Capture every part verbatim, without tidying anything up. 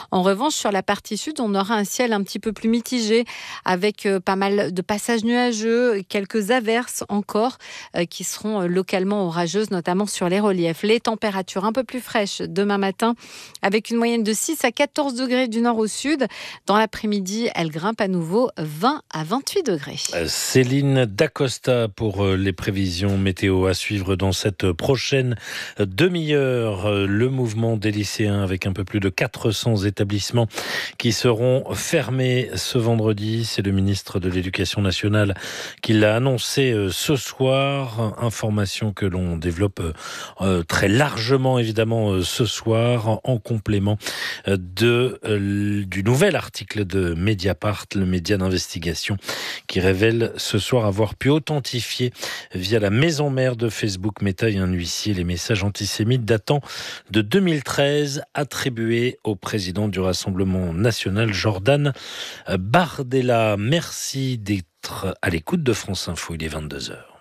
En revanche, sur la partie sud, on aura un ciel un petit peu plus mitigé avec pas mal de passages nuageux, quelques averses encore qui seront localement orageuses, notamment sur les reliefs. Les températures un peu plus fraîches demain matin avec une moyenne de six à quatorze degrés du nord au sud. Dans l'après-midi, elle grimpe à nouveau vingt à vingt-huit degrés. Céline Dacosta pour les prévisions météo à suivre dans cette prochaine demi-heure. Le mouvement des lycéens avec un peu plus de quatre cents établissements qui seront fermés ce vendredi. C'est le ministre de l'Éducation nationale qui l'a annoncé ce soir. Information que l'on développe très largement évidemment ce soir en complément de, du nouvel article de Mediapart, le média d'investigation, qui révèle ce soir avoir pu authentifier via la maison mère de Facebook Meta et un huissier les messages antisémites datant de deux mille treize attribués au président du Rassemblement national Jordan Bardella. Merci d'être à l'écoute de France Info, il est vingt-deux heures.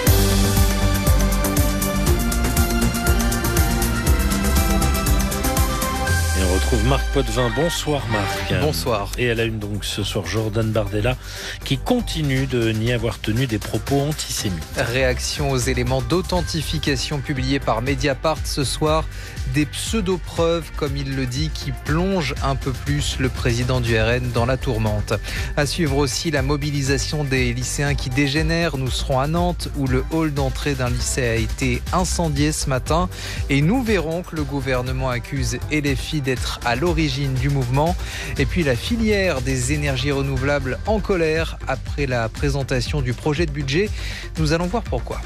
On retrouve Marc Potvin. Bonsoir Marc. Bonsoir. Et à la une donc ce soir, Jordan Bardella qui continue de n'y avoir tenu des propos antisémites. Réaction aux éléments d'authentification publiés par Mediapart ce soir. Des pseudo-preuves, comme il le dit, qui plongent un peu plus le président du R N dans la tourmente. À suivre aussi la mobilisation des lycéens qui dégénèrent. Nous serons à Nantes où le hall d'entrée d'un lycée a été incendié ce matin. Et nous verrons que le gouvernement accuse L F I d'être à l'origine du mouvement. Et puis la filière des énergies renouvelables en colère après la présentation du projet de budget. Nous allons voir pourquoi.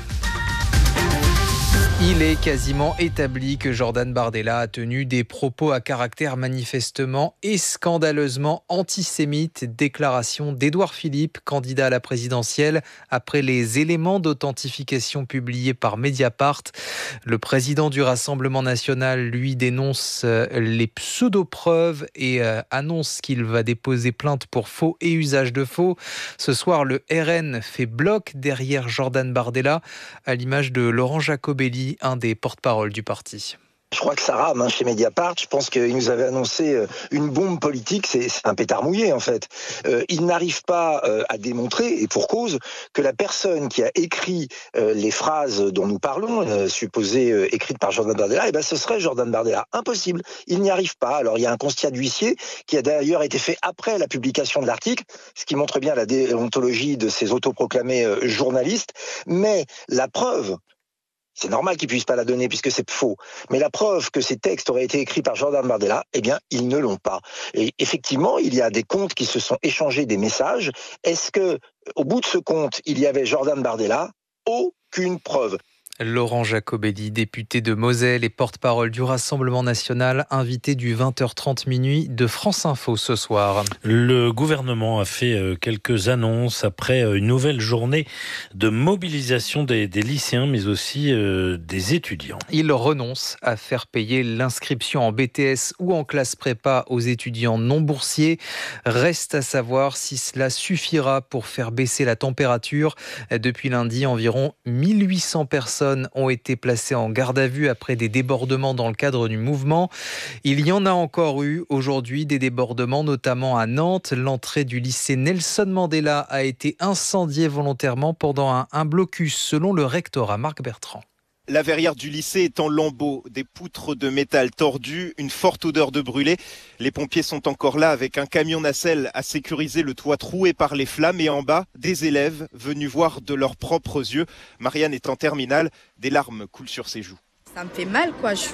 Il est quasiment établi que Jordan Bardella a tenu des propos à caractère manifestement et scandaleusement antisémite. Déclaration d'Édouard Philippe, candidat à la présidentielle, après les éléments d'authentification publiés par Mediapart. Le président du Rassemblement national, lui, dénonce les pseudo-preuves et annonce qu'il va déposer plainte pour faux et usage de faux. Ce soir, le R N fait bloc derrière Jordan Bardella, à l'image de Laurent Jacobelli, un des porte-parole du parti. Je crois que ça rame hein, chez Mediapart. Je pense qu'il nous avait annoncé une bombe politique. C'est, c'est un pétard mouillé, en fait. Euh, il n'arrive pas euh, à démontrer, et pour cause, que la personne qui a écrit euh, les phrases dont nous parlons, euh, supposées euh, écrites par Jordan Bardella, eh ben, ce serait Jordan Bardella. Impossible. Il n'y arrive pas. Alors, il y a un constat d'huissier qui a d'ailleurs été fait après la publication de l'article, ce qui montre bien la déontologie de ces autoproclamés euh, journalistes. Mais la preuve, c'est normal qu'ils ne puissent pas la donner puisque c'est faux. Mais la preuve que ces textes auraient été écrits par Jordan Bardella, eh bien, ils ne l'ont pas. Et effectivement, il y a des comptes qui se sont échangés des messages. Est-ce que, au bout de ce compte, il y avait Jordan Bardella ? Aucune preuve. Laurent Jacobelli, député de Moselle et porte-parole du Rassemblement national, invité du vingt heures trente minuit de France Info ce soir. Le gouvernement a fait quelques annonces après une nouvelle journée de mobilisation des, des lycéens, mais aussi euh, des étudiants. Il renonce à faire payer l'inscription en B T S ou en classe prépa aux étudiants non boursiers. Reste à savoir si cela suffira pour faire baisser la température. Depuis lundi, environ mille huit cents personnes ont été placées en garde à vue après des débordements dans le cadre du mouvement. Il y en a encore eu aujourd'hui des débordements, notamment à Nantes. L'entrée du lycée Nelson Mandela a été incendiée volontairement pendant un, un blocus, selon le rectorat Marc Bertrand. La verrière du lycée est en lambeaux, des poutres de métal tordues, une forte odeur de brûlé. Les pompiers sont encore là avec un camion nacelle à sécuriser le toit troué par les flammes et en bas, des élèves venus voir de leurs propres yeux. Marianne est en terminale, des larmes coulent sur ses joues. Ça me fait mal quoi, je suis,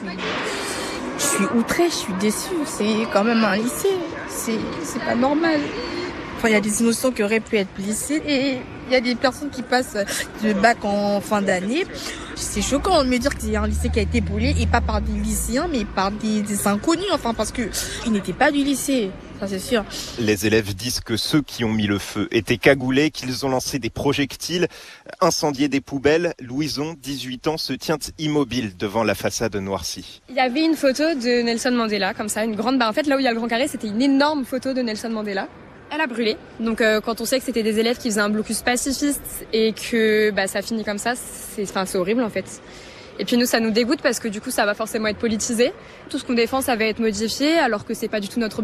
je suis outrée, je suis déçue. C'est quand même un lycée, c'est, c'est pas normal. Enfin, il y a des émotions qui auraient pu être glissées et il y a des personnes qui passent de bac en fin d'année. C'est choquant de me dire qu'il y a un lycée qui a été brûlé et pas par des lycéens mais par des, des inconnus, enfin parce qu'ils n'étaient pas du lycée, ça c'est sûr. Les élèves disent que ceux qui ont mis le feu étaient cagoulés, qu'ils ont lancé des projectiles, incendié des poubelles. Louison, dix-huit ans, se tient immobile devant la façade noircie. Il y avait une photo de Nelson Mandela, comme ça, une grande barre. En fait, là où il y a le grand carré, c'était une énorme photo de Nelson Mandela. Elle a brûlé. Donc euh, quand on sait que c'était des élèves qui faisaient un blocus pacifiste et que bah, ça finit comme ça, c'est, enfin, c'est horrible en fait. Et puis nous, ça nous dégoûte parce que du coup, ça va forcément être politisé. Tout ce qu'on défend, ça va être modifié alors que c'est pas du tout notre